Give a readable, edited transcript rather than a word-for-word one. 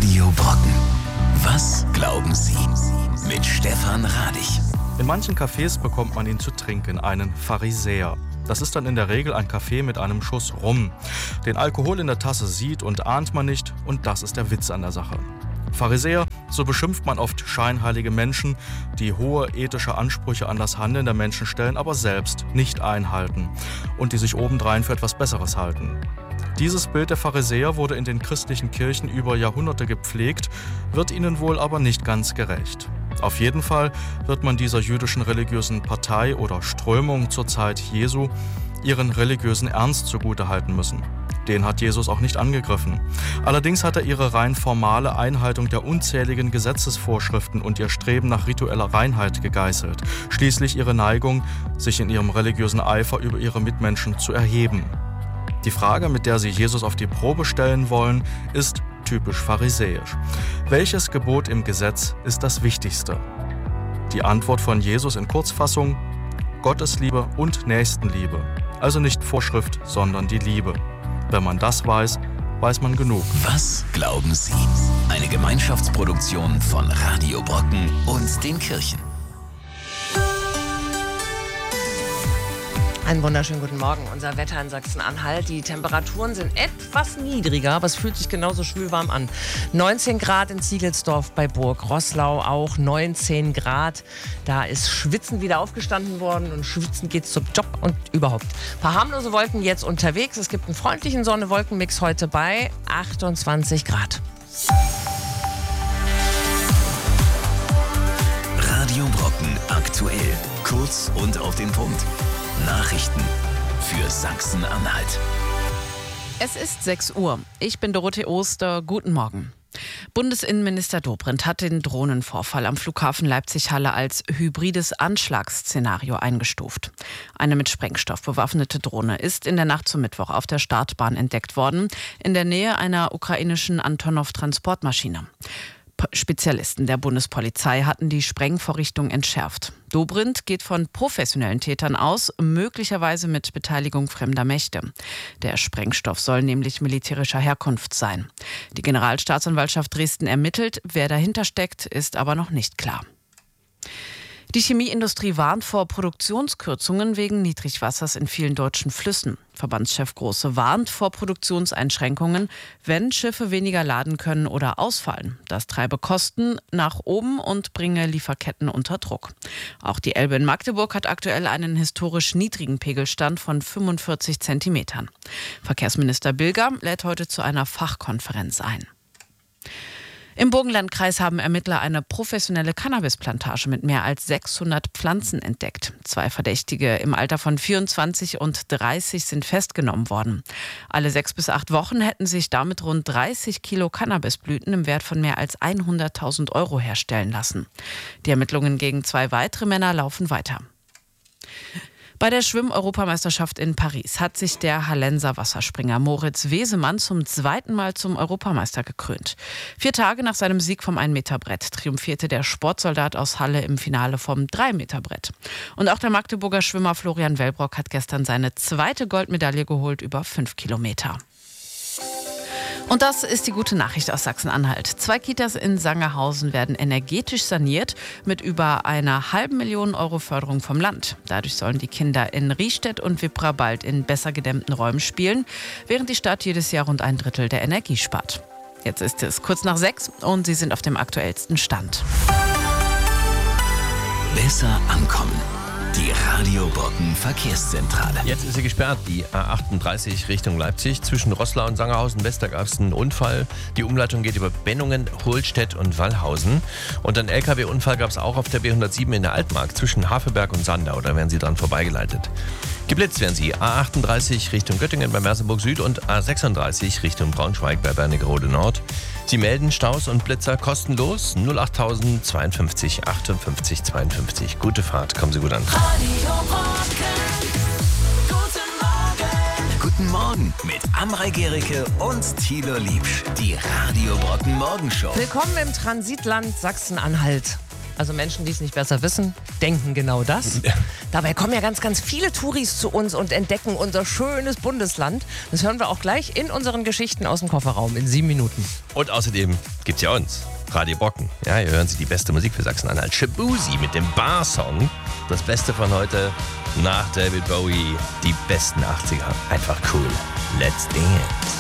Radio Brocken. Was glauben Sie? Mit Stefan Radich. In manchen Cafés bekommt man ihn zu trinken, einen Pharisäer. Das ist dann in der Regel ein Kaffee mit einem Schuss Rum. Den Alkohol in der Tasse sieht und ahnt man nicht, und das ist der Witz an der Sache. Pharisäer, so beschimpft man oft scheinheilige Menschen, die hohe ethische Ansprüche an das Handeln der Menschen stellen, aber selbst nicht einhalten und die sich obendrein für etwas Besseres halten. Dieses Bild der Pharisäer wurde in den christlichen Kirchen über Jahrhunderte gepflegt, wird ihnen wohl aber nicht ganz gerecht. Auf jeden Fall wird man dieser jüdischen religiösen Partei oder Strömung zur Zeit Jesu ihren religiösen Ernst zugutehalten müssen. Den hat Jesus auch nicht angegriffen. Allerdings hat er ihre rein formale Einhaltung der unzähligen Gesetzesvorschriften und ihr Streben nach ritueller Reinheit gegeißelt. Schließlich ihre Neigung, sich in ihrem religiösen Eifer über ihre Mitmenschen zu erheben. Die Frage, mit der sie Jesus auf die Probe stellen wollen, ist typisch pharisäisch. Welches Gebot im Gesetz ist das Wichtigste? Die Antwort von Jesus in Kurzfassung: Gottesliebe und Nächstenliebe. Also nicht Vorschrift, sondern die Liebe. Wenn man das weiß, weiß man genug. Was glauben Sie? Eine Gemeinschaftsproduktion von Radio Brocken und den Kirchen. Einen wunderschönen guten Morgen. Unser Wetter in Sachsen-Anhalt. Die Temperaturen sind etwas niedriger, aber es fühlt sich genauso schwülwarm an. 19 Grad in Ziegelsdorf bei Burg, Roßlau auch 19 Grad. Da ist Schwitzen wieder aufgestanden worden und Schwitzen geht's zum Job und überhaupt. Ein paar harmlose Wolken jetzt unterwegs. Es gibt einen freundlichen Sonne-Wolken-Mix heute bei 28 Grad. Radio Brocken aktuell. Kurz und auf den Punkt. Nachrichten für Sachsen-Anhalt. Es ist 6 Uhr. Ich bin Dorothee Oster. Guten Morgen. Bundesinnenminister Dobrindt hat den Drohnenvorfall am Flughafen Leipzig-Halle als hybrides Anschlagsszenario eingestuft. Eine mit Sprengstoff bewaffnete Drohne ist in der Nacht zum Mittwoch auf der Startbahn entdeckt worden, in der Nähe einer ukrainischen Antonov-Transportmaschine. Spezialisten der Bundespolizei hatten die Sprengvorrichtung entschärft. Dobrindt geht von professionellen Tätern aus, möglicherweise mit Beteiligung fremder Mächte. Der Sprengstoff soll nämlich militärischer Herkunft sein. Die Generalstaatsanwaltschaft Dresden ermittelt, wer dahinter steckt, ist aber noch nicht klar. Die Chemieindustrie warnt vor Produktionskürzungen wegen Niedrigwassers in vielen deutschen Flüssen. Verbandschef Große warnt vor Produktionseinschränkungen, wenn Schiffe weniger laden können oder ausfallen. Das treibe Kosten nach oben und bringe Lieferketten unter Druck. Auch die Elbe in Magdeburg hat aktuell einen historisch niedrigen Pegelstand von 45 Zentimetern. Verkehrsminister Bilger lädt heute zu einer Fachkonferenz ein. Im Burgenlandkreis haben Ermittler eine professionelle Cannabisplantage mit mehr als 600 Pflanzen entdeckt. 2 Verdächtige im Alter von 24 und 30 sind festgenommen worden. Alle 6 bis 8 Wochen hätten sich damit rund 30 Kilo Cannabisblüten im Wert von mehr als 100.000 € herstellen lassen. Die Ermittlungen gegen 2 weitere Männer laufen weiter. Bei der Schwimm-Europameisterschaft in Paris hat sich der Hallenser Wasserspringer Moritz Wesemann zum 2. Mal zum Europameister gekrönt. 4 Tage nach seinem Sieg vom 1-Meter-Brett triumphierte der Sportsoldat aus Halle im Finale vom 3-Meter-Brett. Und auch der Magdeburger Schwimmer Florian Wellbrock hat gestern seine 2. Goldmedaille geholt über 5 Kilometer. Und das ist die gute Nachricht aus Sachsen-Anhalt. 2 Kitas in Sangerhausen werden energetisch saniert mit über einer $500.000 € Förderung vom Land. Dadurch sollen die Kinder in Riestedt und Wippra bald in besser gedämmten Räumen spielen, während die Stadt jedes Jahr rund 1/3 der Energie spart. Jetzt ist es kurz nach 6 und Sie sind auf dem aktuellsten Stand. Besser ankommen. Die Radio Brocken Verkehrszentrale. Jetzt ist sie gesperrt, die A38 Richtung Leipzig. Zwischen Roßlau und Sangerhausen West gab es einen Unfall. Die Umleitung geht über Benningen, Hohlstedt und Wallhausen. Und einen LKW-Unfall gab es auch auf der B107 in der Altmark zwischen Hafeberg und Sandau. Da werden Sie dran vorbeigeleitet. Geblitzt werden Sie A38 Richtung Göttingen bei Merseburg Süd und A36 Richtung Braunschweig bei Wernigerode Nord. Sie melden Staus und Blitzer kostenlos 08000 52 58 52. Gute Fahrt, kommen Sie gut an. Radio Brocken. Guten Morgen mit Amrei Gericke und Thilo Liebsch. Die Radio Brocken Morgenshow. Willkommen im Transitland Sachsen-Anhalt. Also Menschen, die es nicht besser wissen, denken genau das. Dabei kommen ja ganz, ganz viele Touris zu uns und entdecken unser schönes Bundesland. Das hören wir auch gleich in unseren Geschichten aus dem Kofferraum in 7 Minuten. Und außerdem gibt's ja uns, Radio Brocken. Ja, hier hören Sie die beste Musik für Sachsen-Anhalt. Shabuzi mit dem Bar-Song. Das Beste von heute nach David Bowie. Die besten 80er. Einfach cool. Let's dance.